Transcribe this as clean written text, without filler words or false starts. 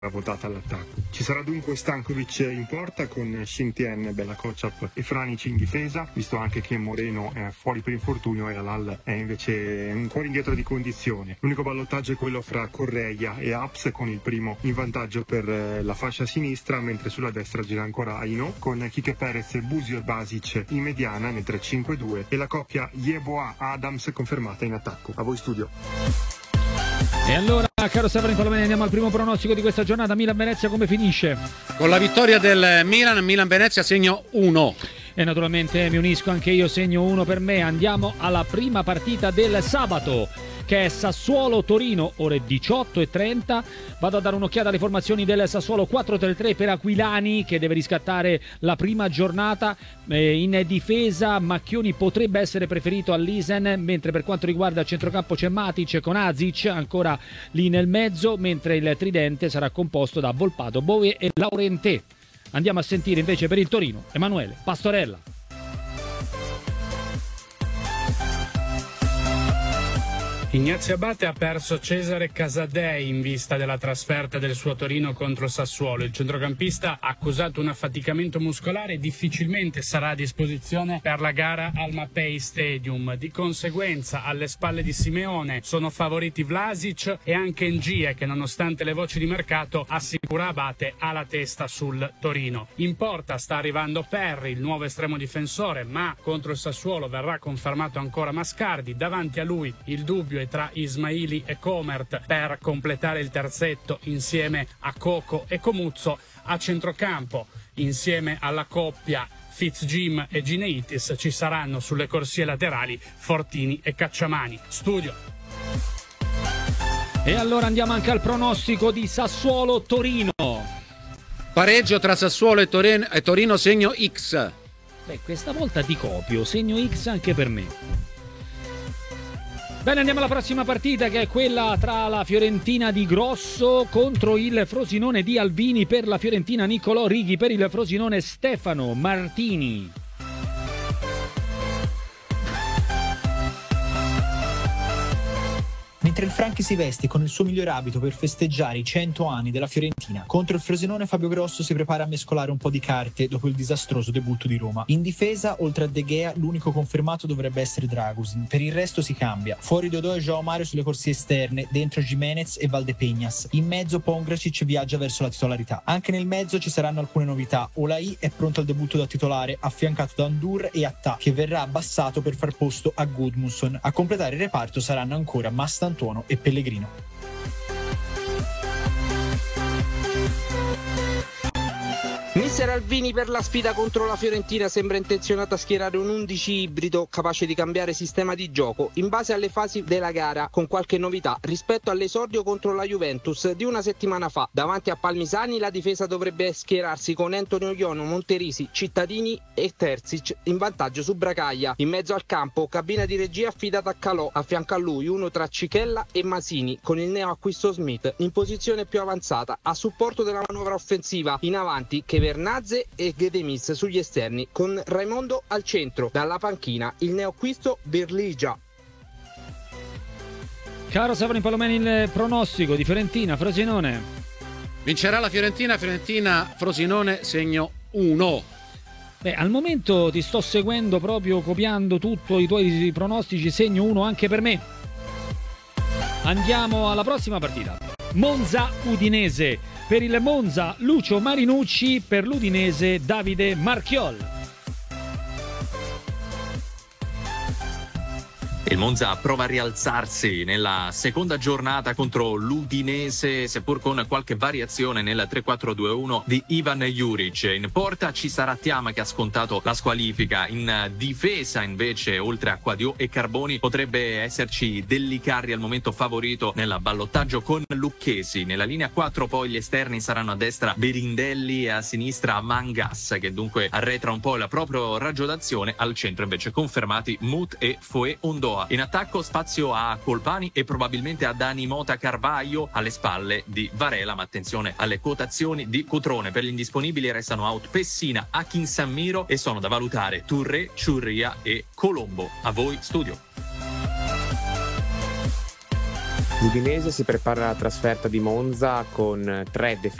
votata all'attacco. Ci sarà dunque Stankovic in porta con Shintian, Bella Kocap e Franic in difesa, visto anche che Moreno è fuori per infortunio e Alal è invece un po' indietro di condizione. L'unico ballottaggio è quello fra Correia e Aps, con il primo in vantaggio per la fascia sinistra, mentre sulla destra gira ancora Aino con Kike Perez, Busio e Basic in mediana nel 3-5-2 e la coppia Yeboah-Adams confermata in attacco. A voi studio. E allora, caro Saverin Palomeni, andiamo al primo pronostico di questa giornata. Milan-Venezia come finisce? Con la vittoria del Milan-Venezia segno 1. E naturalmente mi unisco anche io, segno 1 per me. Andiamo alla prima partita del sabato, che è Sassuolo-Torino, ore 18:30. Vado a dare un'occhiata alle formazioni del Sassuolo. 4-3-3 per Aquilani, che deve riscattare la prima giornata. In difesa Macchioni potrebbe essere preferito all'Isen, mentre per quanto riguarda il centrocampo c'è Matic con Azic ancora lì nel mezzo, mentre il tridente sarà composto da Volpato, Bowie e Laurentè. Andiamo a sentire invece per il Torino Emanuele Pastorella. Ignazio Abate ha perso Cesare Casadei in vista della trasferta del suo Torino contro Sassuolo. Il centrocampista ha accusato un affaticamento muscolare e difficilmente sarà a disposizione per la gara al Mapei Stadium. Di conseguenza, alle spalle di Simeone sono favoriti Vlasic e anche Ngie, che nonostante le voci di mercato assicura Abate ha la testa sul Torino. In porta sta arrivando Perri, il nuovo estremo difensore, ma contro il Sassuolo verrà confermato ancora Mascardi. Davanti a lui il dubbio tra Ismaili e Comert per completare il terzetto insieme a Coco e Comuzzo. A centrocampo, insieme alla coppia Fitzjim e Gineitis, ci saranno sulle corsie laterali Fortini e Cacciamani. Studio. E allora andiamo anche al pronostico di Sassuolo-Torino. Pareggio tra Sassuolo e Torino, segno X. Beh, questa volta ti copio, segno X anche per me. Bene, andiamo alla prossima partita, che è quella tra la Fiorentina di Grosso contro il Frosinone di Alvini. Per la Fiorentina Niccolò Righi, per il Frosinone Stefano Martini. Mentre il Franchi si veste con il suo migliore abito per festeggiare i 100 anni della Fiorentina, contro il Frosinone Fabio Grosso si prepara a mescolare un po' di carte dopo il disastroso debutto di Roma. In difesa, oltre a De Gea, l'unico confermato dovrebbe essere Dragusin. Per il resto si cambia. Fuori Dodò e João Mario sulle corsie esterne, dentro Gimenez e Valdepeñas. In mezzo Pongracic viaggia verso la titolarità. Anche nel mezzo ci saranno alcune novità. Olai è pronto al debutto da titolare, affiancato da Ndur e Attà, che verrà abbassato per far posto a Gudmundsson. A completare il reparto saranno ancora Mastantuono e Pellegrino. Mister Alvini per la sfida contro la Fiorentina sembra intenzionato a schierare un 11 ibrido capace di cambiare sistema di gioco in base alle fasi della gara, con qualche novità rispetto all'esordio contro la Juventus di una settimana fa. Davanti a Palmisani la difesa dovrebbe schierarsi con Antonio Iono, Monterisi, Cittadini e Terzic in vantaggio su Bragaglia. In mezzo al campo cabina di regia affidata a Calò, a fianco a lui uno tra Cichella e Masini, con il neoacquisto Smith in posizione più avanzata a supporto della manovra offensiva. In avanti Vernazze e Gedemis sugli esterni, con Raimondo al centro. Dalla panchina il neoacquisto Berligia. Caro Saverin Palomeni, il pronostico di Fiorentina-Frosinone. Vincerà la Fiorentina-Frosinone, segno 1. Beh, al momento ti sto seguendo proprio copiando tutto i tuoi pronostici, segno 1 anche per me. Andiamo alla prossima partita. Monza-Udinese. Per il Monza Lucio Marinucci, per l'Udinese Davide Marchiol. Il Monza prova a rialzarsi nella seconda giornata contro l'Udinese, seppur con qualche variazione nel 3-4-2-1 di Ivan Juric. In porta ci sarà Tiama, che ha scontato la squalifica. In difesa invece, oltre a Quadio e Carboni, potrebbe esserci Dellicarri, al momento favorito nel ballottaggio con Lucchesi. Nella linea 4 poi gli esterni saranno a destra Berindelli e a sinistra Mangas, che dunque arretra un po' il proprio raggio d'azione. Al centro invece confermati Mut e Foe Ondoa. In attacco spazio a Colpani e probabilmente a Dani Mota Carvaio alle spalle di Varela, ma attenzione alle quotazioni di Cutrone. Per gli indisponibili restano out Pessina, Akin Sammiro e sono da valutare Touré, Ciurria e Colombo. A voi studio. L'Udinese si prepara alla trasferta di Monza con 3